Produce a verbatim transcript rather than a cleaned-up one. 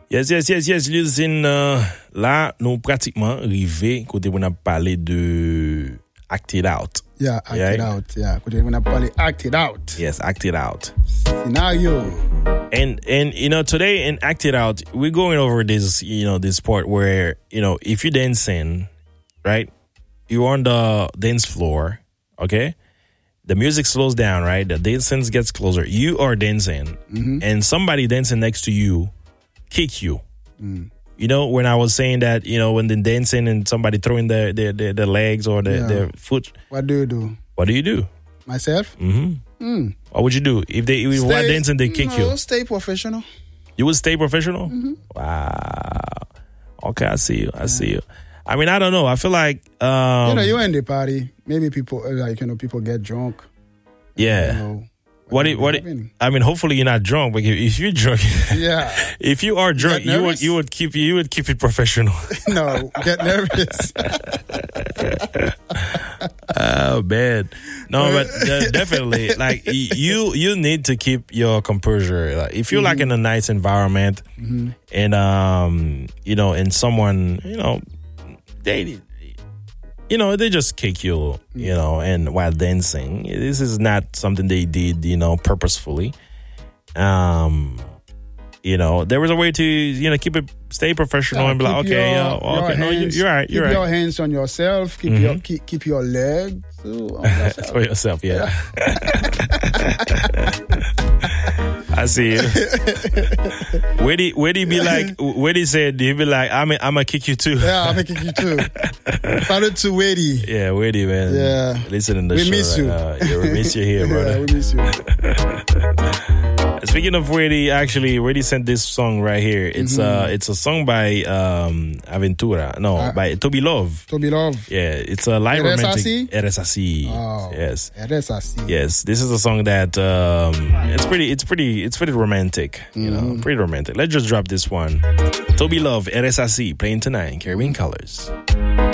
Yes, yes, yes, yes. Listen, uh, là, nous pratiquement arrivés côté on a parlé de Act It Out. Yeah, Act Yeah. It Out. Yeah, côté on a parlé Act It Out. Yes, Act It Out. Scenario. And and you know today in Act It Out we're going over this you know this part where you know if you're dancing, right? You're on the dance floor, okay? The music slows down, right? The dancing gets closer. You are dancing, Mm-hmm. and somebody dancing next to you kick you. Mm. You know, when I was saying that, you know, when they're dancing and somebody throwing their their, their, their legs or their, Yeah. their foot, What do you do? what do you do? Myself? Mm-hmm. Mm. What would you do if they if while dancing they kick no, you? Stay professional. You would stay professional? Mm-hmm. Wow. Okay, I see you. I see you. I mean, I don't know. I feel like um, you know, you're in the party. Maybe people uh, like you know people get drunk. yeah. You know, What it, what it, I mean, hopefully you're not drunk, but if- if you're drunk, Yeah. if you are drunk, Get you would nervous? you would keep you would keep it professional. No, get nervous. Oh man, no, but uh, definitely, like y- you you need to keep your composure. Like if you're like in a nice environment, Mm-hmm. and um, you know, and someone, you know, they, you know, they just kick you, you know, and while dancing, this is not something they did, you know, purposefully. Um, you know, there was a way to, you know, keep it, stay professional Yeah, and be like, keep okay, your- yeah, well, your okay, no, you, hands- you're right, Keep you're right. your hands on yourself. Keep your keep, keep your legs on yourself. For yourself, yeah. I see you. Where do where do you be like? Where do you say? Do you be like, I'm I'm gonna kick you too? Yeah, I'm making you too. Salute to Wady. Yeah, where do you, man? Yeah. Listen to the We show. miss right you. now. Yeah, we miss you here, Yeah, brother. we miss you. Speaking of Wady, actually, Wady sent this song right here. It's uh, it's a song by um Aventura. No, Uh, by Toby Love. Toby Love. Yeah, it's a live Eres romantic. así? Eres así. Oh, Yes. Eres así. Yes, this is a song that um, it's pretty, it's pretty, it's pretty romantic. You know, pretty romantic. Let's just drop this one. Toby Love, Eres Así, playing tonight in Caribbean Colors.